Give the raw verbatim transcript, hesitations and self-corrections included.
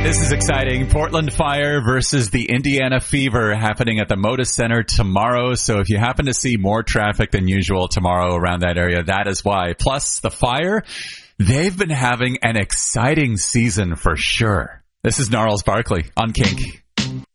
This is exciting. Portland Fire versus the Indiana Fever happening at the Moda Center tomorrow. So if you happen to see more traffic than usual tomorrow around that area, that is why. Plus, the Fire, they've been having an exciting season for sure. This is Gnarls Barkley on Kink.